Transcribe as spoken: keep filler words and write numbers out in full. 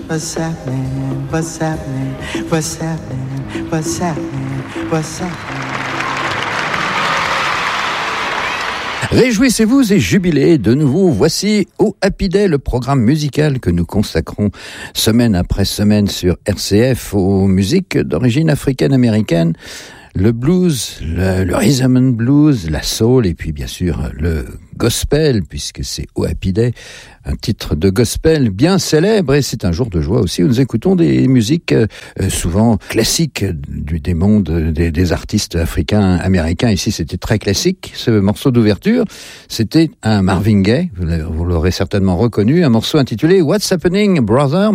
What's happening? What's happening? What's happening? What's happening? What's happening? Réjouissez-vous et jubilez de nouveau. Voici au Happy Day, le programme musical que nous consacrons semaine après semaine sur R C F aux musiques d'origine africaine-américaine. Le blues, le, le rhythm and blues, la soul et puis bien sûr le gospel, puisque c'est au Happy Day, un titre de gospel bien célèbre, et c'est un jour de joie aussi où nous écoutons des musiques euh, souvent classiques du, des mondes des, des artistes africains américains. Ici c'était très classique, ce morceau d'ouverture, c'était un Marvin Gaye, vous l'aurez certainement reconnu, un morceau intitulé What's Happening Brother?